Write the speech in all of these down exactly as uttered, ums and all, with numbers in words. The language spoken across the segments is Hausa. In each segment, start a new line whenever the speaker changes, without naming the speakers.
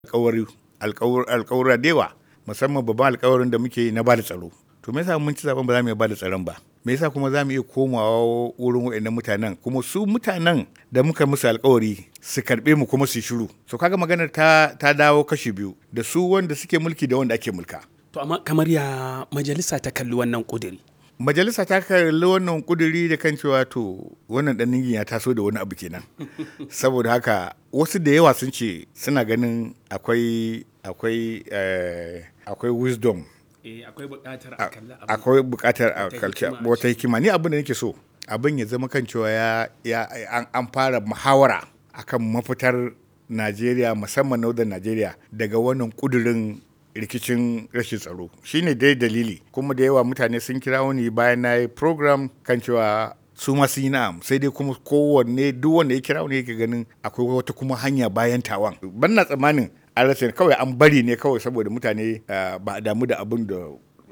alƙawari alƙawura da yawa, musamman babban alƙawarin da muke na bada tsaro. To me yasa mun ci zaben ba za mu iya bada tsaron ba? Me yasa kuma za mu iya komawa wurin waɗannan mutanen kuma su mutanen da muka musu alƙawari su karɓe mu kuma su shiru? So kaga maganar ta ta dawo kashi biyu, da su wanda suke mulki da wanda ake mulka.
To amma kamar ya majalisa ta kalli wannan ƙuduri?
Majalisa ta kalli wannan ƙuduri da kan cewa to wannan ɗan ningin ya taso da wani abu kenan. Saboda haka wasu da yawa sun ce suna ganin akwai akwai eh, akwai wisdom.
Eh, akwai buƙatar a kalli abin.
Akwai buƙatar a kalli wata hikima. Ni abin da nake so abin ya zama kan cewa ya, ya an, an fara muhawara akan mafitar Najeriya, musamman Northern Najeriya, daga wannan ƙudurin rikicin rashin tsaro. Shine dai dalili, kuma da yawa mutane sun kira wani bayan na yi program kan cewa su ma sun yi na'am, sai dai kuma kowanne duk wanda ya kira wani yake ganin akwai wata kuma hanya bayan tawan. Ban na tsammanin an rasa kawai an bari ne kawai saboda mutane ba a damu da abin da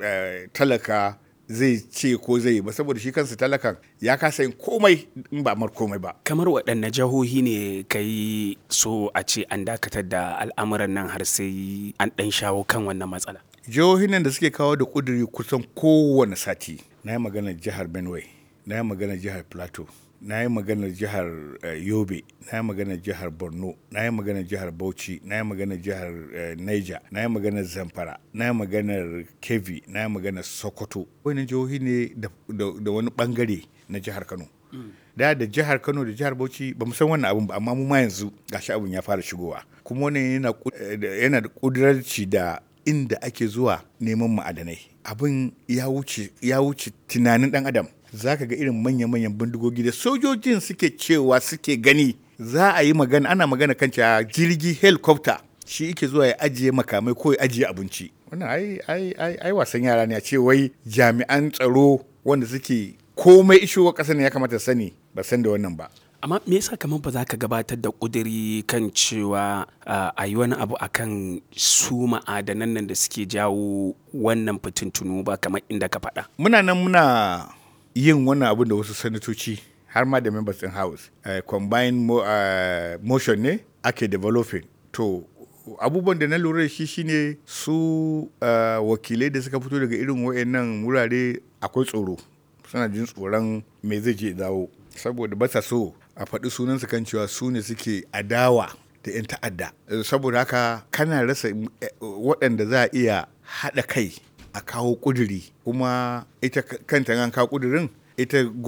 talaka zai ce ko zai yi ba, saboda shi kansa talakan ya kasa yin komai in ba mar komai ba.
Kamar waɗanne jihohi ne kai so a ce an dakatar da al'amuran nan har sai an ɗan shawo kan wannan matsala?
Jihohin nan da suke kawo da ƙuduri kusan kowane sati. Na yi maganar jihar Benue, na yi maganar jihar Plateau, na yi maganar jihar Yobe, na yi maganar jihar Borno, na yi maganar jihar Bauchi, na yi maganar jihar Niger, na yi maganar Zamfara, na yi maganar Kebbi, na yi maganar Sokoto. Wani jihohi ne da, da, da wani bangare na jihar Kano. Mm. Da da jihar Kano da jihar Bauchi ba mu san wannan abun ba, amma mu ma yanzu gashi abun ya fara shigowa. Kuma wannan yana yana da kudurarci da inda ake zuwa neman ma'adanai. Abin ya wuce ya wuce tunanin dan adam. Za ka ga irin manya-manyan bindigogi da sojojin suke cewa suke gani. Za a yi magana, ana magana kan cewa jirgi helicopter shi yake zuwa ya ajiye makamai ko ya ajiye abinci. Wannan ai ai ai ai wasan yara ne, a ce wai jami'an tsaro wanda suke komai ishowa ƙasar ne ya kamata sani ba san da wannan ba.
Amma me yasa kamar ba za ka gabatar da ƙuduri kan cewa a yi wani abu akan su ma'adanan nan da suke jawo wannan fitintunu ba, kamar inda ka faɗa? Muna
nan muna yin wannan abin da wasu sanatoci har ma da members in house uh, combined mo, uh, motion ne ake developing. To abubuwan da na lura da shi shine su uh, wakilai da suka fito daga irin wayannan wurare akwai tsoro, suna jin tsoron me zai je dawo, saboda ba sa so a faɗi sunansu kan cewa su ne suke adawa da 'yan ta'adda. Saboda haka kana rasa waɗanda za a iya haɗa kai a kawo ƙuduri, kuma ita kanta an kawo ƙudurin ita